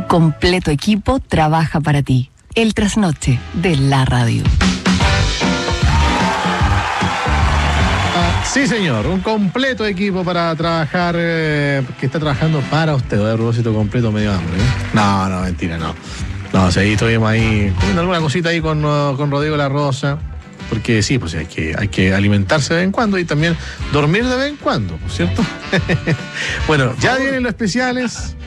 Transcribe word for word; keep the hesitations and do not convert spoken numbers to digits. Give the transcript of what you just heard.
completo equipo trabaja para ti. El trasnoche de la radio. Sí, señor, un completo equipo para trabajar, eh, que está trabajando para usted. A propósito, completo, medio hambre, ¿eh? No, no, mentira, no. No, sí, estuvimos ahí comiendo alguna cosita ahí con, con Rodrigo La Rosa, porque sí, pues hay que, hay que alimentarse de vez en cuando y también dormir de vez en cuando, ¿cierto? Bueno, ya vienen los especiales.